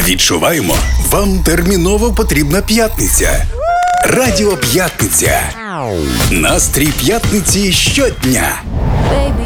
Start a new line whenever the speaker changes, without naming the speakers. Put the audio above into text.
Відчуваємо, вам терміново потрібна п'ятниця. Радіо П'ятниця. Настрій п'ятниці щодня.
Baby,